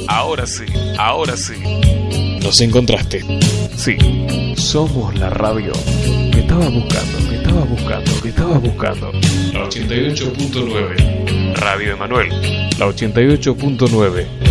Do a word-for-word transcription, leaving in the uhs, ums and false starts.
ahora sí, ahora sí. Nos encontraste. Sí, somos la radio que estabas buscando, que estabas buscando, que estabas buscando. La ochenta y ocho punto nueve. Radio Emanuel. La ochenta y ocho punto nueve.